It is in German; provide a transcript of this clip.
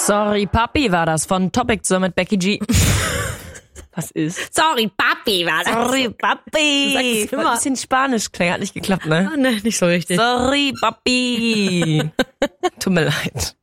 Sorry, Papi war das von Topic so mit Becky G. Was ist? Sorry, Papi war das. Sorry, Papi. Sag's immer. Ein bisschen Spanisch klingen, hat nicht geklappt, ne? Ne, nicht so richtig. Sorry, Papi. Tut mir leid.